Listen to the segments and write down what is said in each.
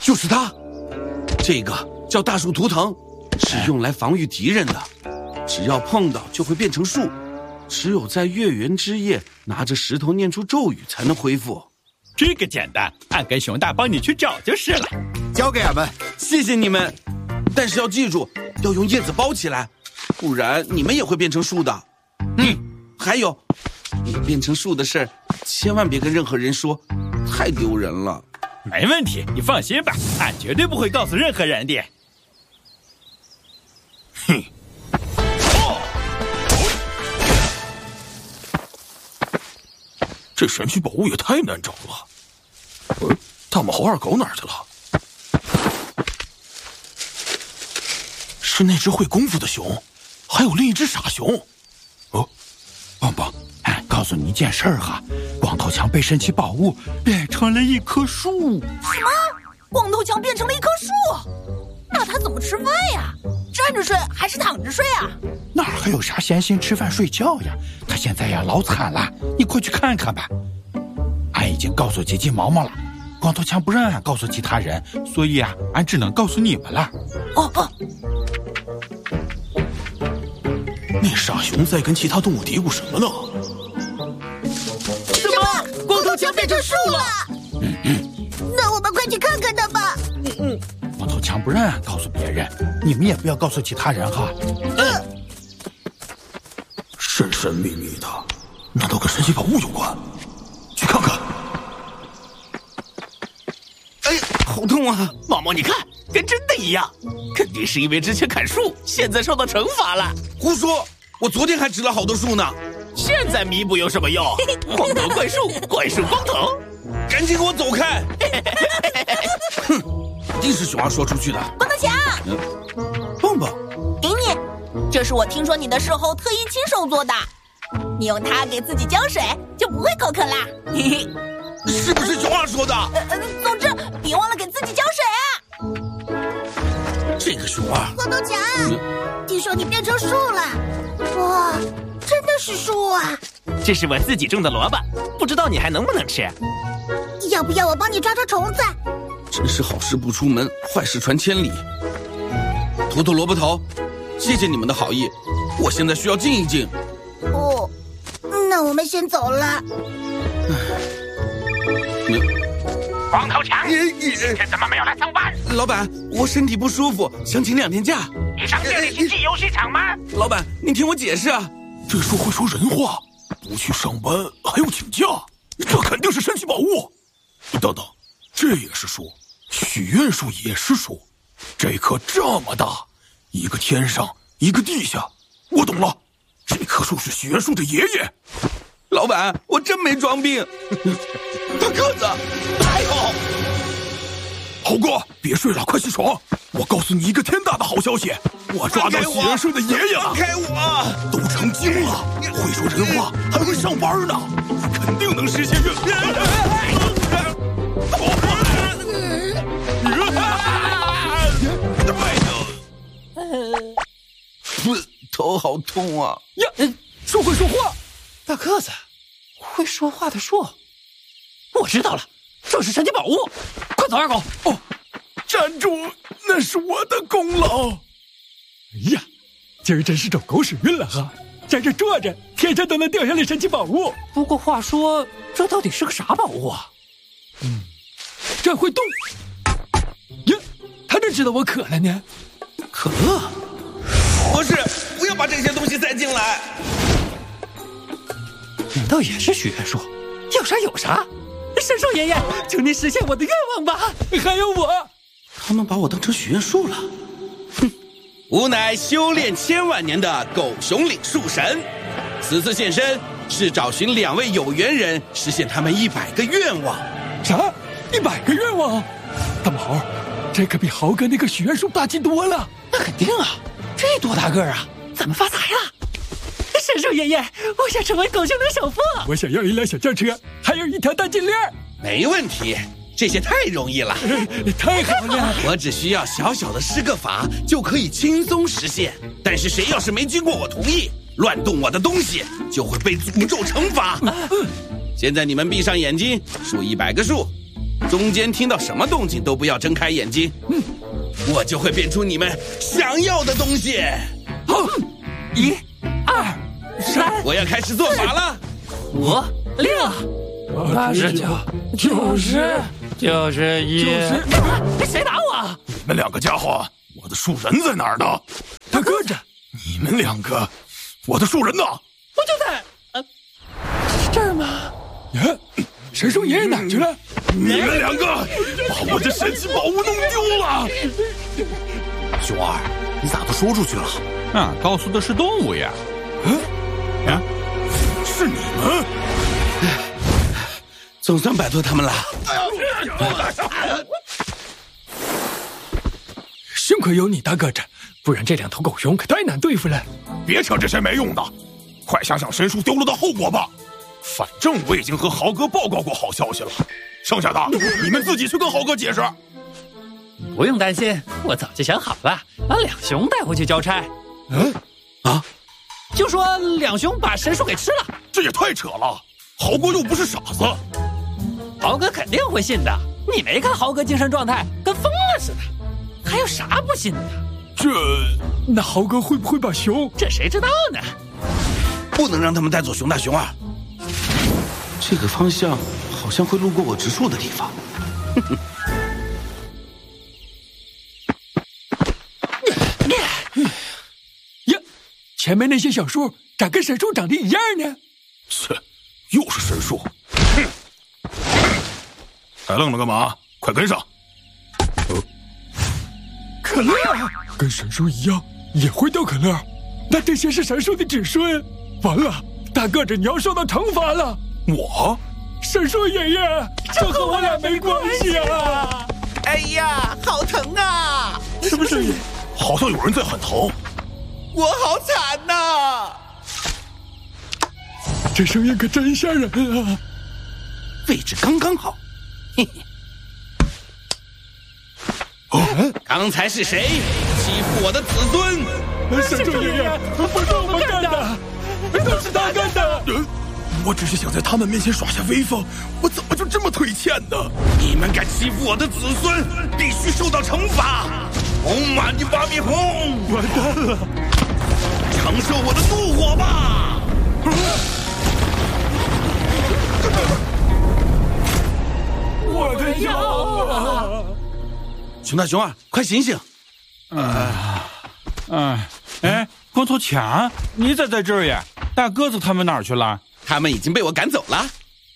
就是它，这个叫大树图腾，是用来防御敌人的。只要碰到就会变成树，只有在月圆之夜拿着石头念出咒语才能恢复。 这个简单，俺跟熊大帮你去找就是了。 交给俺们， 谢谢你们。但是要记住，要用叶子包起来，不然你们也会变成树的。还有，你变成树的事儿，千万别跟任何人说，太丢人了。 没问题，你放心吧，俺绝对不会告诉任何人的。 哼！这神奇宝物也太难找了。大毛猴二狗哪儿去了？是那只会功夫的熊，还有另一只傻熊。哦，棒棒， 告诉你一件事儿哈，光头强被神奇宝物变成了一棵树。 什么？光头强变成了一棵树？那他怎么吃饭呀？站着睡还是躺着睡啊？ 哪还有啥闲心吃饭睡觉呀？他现在呀老惨了，你快去看看吧。俺已经告诉吉吉毛毛了，光头强不让俺告诉其他人，所以啊，俺只能告诉你们了。 那傻熊在跟其他动物嘀咕什么呢？ 什么？光头强变成树了？那我们快去看看他吧。 光头强不让俺告诉别人，你们也不要告诉其他人哈。 神神秘秘的，难道跟神奇宝物有关？去看看。 哎呀，好痛啊！ 毛毛，你看，跟真的一样，肯定是因为之前砍树，现在受到惩罚了。 胡说！我昨天还植了好多树呢。 现在弥补有什么用？光头怪树，怪树光头， 赶紧给我走开！哼，一定是熊二说出去的。 光头强， 棒棒， 给你，这是我听说你的时候特意亲手做的，你用它给自己浇水，就不会口渴啦。 是不是熊二说的？ 总之，别忘了给自己浇水啊！ 这个熊二， 光头强，听说你变成树了。哇，真的是树啊！ 这是我自己种的萝卜，不知道你还能不能吃？ 要不要我帮你抓抓虫子？ 真是好事不出门，坏事传千里。图图萝卜头，谢谢你们的好意，我现在需要静一静。 哦，那我们先走了。 光头强，今天怎么没有来上班？ 老板，我身体不舒服，想请2天假。 你上这里星际游戏场吗？ 老板，您听我解释啊！ 这树会说人话，不去上班还要请假，这肯定是神奇宝物。等等，这也是树，许愿树也是树，这棵这么大，一个天上，一个地下。我懂了，这棵树是许愿树的爷爷。 老板，我真没装病。大个子，哎呦！ 猴哥，别睡了，快起床！我告诉你一个天大的好消息，我抓到许愿树的爷爷了！ 放开我！ 都成精了，会说人话，还会上班呢，肯定能实现愿。 头好痛啊！ 呀，树会说话，大个子，会说话的树，我知道了，这是神奇宝物，快走，二狗！ 哦，站住，那是我的功劳。 哎呀，今儿真是走狗屎运了哈！在这坐着，天上都能掉下来神奇宝物。 不过话说，这到底是个啥宝物啊？ 这会动。呀，他怎知道我渴了呢？ 可乐？不是，不要把这些东西塞进来。 难道也是许愿树？要啥有啥。神兽爷爷，求您实现我的愿望吧！ 还有我， 他们把我当成许愿树了。哼，吾乃修炼千万年的狗熊岭树神，此次现身是找寻2位有缘人，实现他们100个愿望。 啥？100个愿望？大毛，这可比豪哥那个许愿树大气多了。 那肯定啊，这多大个啊！咱们发财了！神兽爷爷，我想成为狗熊的首富。 我想要一辆小轿车，还有一条大金链。 没问题，这些太容易了。 太好了！ 我只需要小小的施个法，就可以轻松实现。但是谁要是没经过我同意，乱动我的东西，就会被诅咒惩罚。现在你们闭上眼睛，数100个数。 中间听到什么动静都不要睁开眼睛，我就会变出你们想要的东西。 好，1、2、3， 我要开始做法了。 5、6、89、90、91。谁打我？ 你们两个家伙，我的树人在哪儿呢？ 大个子， 你们两个，我的树人呢？ 我就在这儿吗？ 呀，神树爷爷哪去了？ 你们两个把我这神奇宝物弄丢了！熊二，你咋都说出去了？ 啊，告诉的是动物呀。 是你们？ 总算摆脱他们了。 幸亏有你大个子，不然这2头狗熊可太难对付了。 别扯这些没用的，快想想神树丢了的后果吧。反正我已经和豪哥报告过好消息了，剩下的你们自己去跟豪哥解释。 不用担心，我早就想好了，把2熊带回去交差。就说2熊把神树给吃了， 这也太扯了，豪哥又不是傻子。 豪哥肯定会信的。你没看豪哥精神状态跟疯了似的，还有啥不信的？ 那豪哥会不会把熊？ 这谁知道呢？ 不能让他们带走熊大熊二。这个方向好像会路过我植树的地方。 呀，前面那些小树咋跟神树长得一样呢？ 切，又是神树！还愣着干嘛？快跟上！ 可乐跟神树一样也会掉可乐，那这些是神树的子孙。完了，大个子你要受到惩罚了。 我？ 神树爷爷，这和我俩没关系啊！ 哎呀，好疼啊！ 什么声音？ 好像有人在喊疼。 我好惨呐！ 这声音可真吓人啊！ 位置刚刚好。嘿嘿。刚才是谁欺负我的子孙？ 神树爷爷，不是我们干的，都是他干的。 我只是想在他们面前耍下威风，我怎么就这么腿欠呢？ 你们敢欺负我的子孙，必须受到惩罚！红马你巴比红， 完蛋了！ 承受我的怒火吧！ 我的腰啊！ 熊大熊二，快醒醒！ 哎，光头强，你咋在这儿呀？大个子他们哪儿去了？ 他们已经被我赶走了。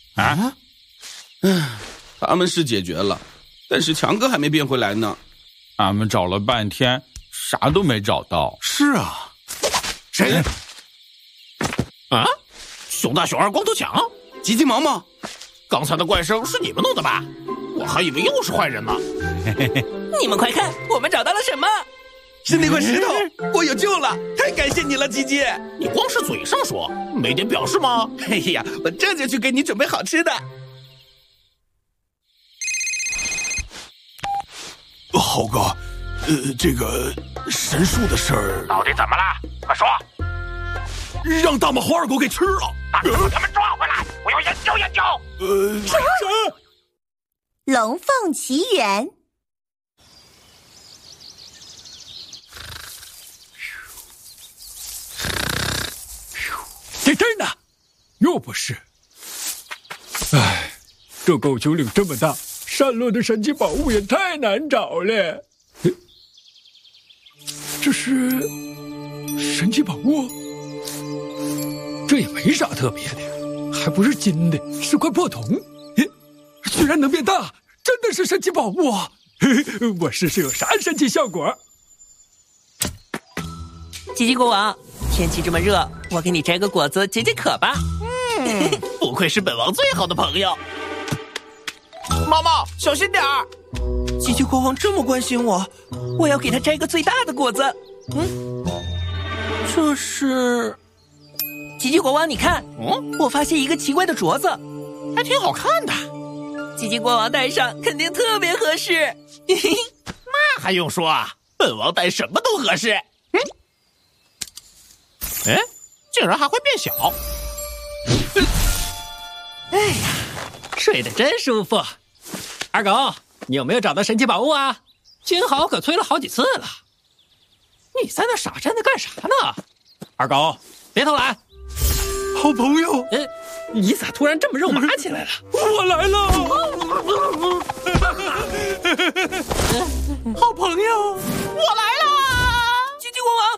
他们是解决了，但是强哥还没变回来呢。 俺们找了半天，啥都没找到。 是啊， 谁？熊大、熊二、光头强、 急急忙忙， 刚才的怪声是你们弄的吧？我还以为又是坏人呢。 你们快看，我们找到了什么？ 是那块石头，我有救了！太感谢你了，吉吉。 你光是嘴上说，没点表示吗？ 哎呀，我这就去给你准备好吃的。 豪哥，这个神树的事儿到底怎么了？快说！ 让大马猴二狗给吃了， 把他们抓回来，我要研究研究。 啥？ 龙凤奇缘。 在这儿呢，又不是。唉，这狗熊岭这么大，散落的神奇宝物也太难找了。这是神奇宝物？这也没啥特别的，还不是金的，是块破铜。居然能变大，真的是神奇宝物啊！我试试有啥神奇效果。 吉吉国王，天气这么热，我给你摘个果子解解渴吧。 不愧是本王最好的朋友。 毛毛，小心点儿！吉吉国王这么关心我，我要给他摘个最大的果子。这是吉吉国王，你看，我发现一个奇怪的镯子， 还挺好看的。 吉吉国王戴上肯定特别合适。 那还用说啊，本王戴什么都合适。竟然还会变小。 哎呀， 睡得真舒服。 二狗，你有没有找到神奇宝物啊？金豪可催了好几次了。你在那傻站着干啥呢？二狗，别偷懒。 好朋友， 你咋突然这么肉麻起来了？ 我来了。好朋友。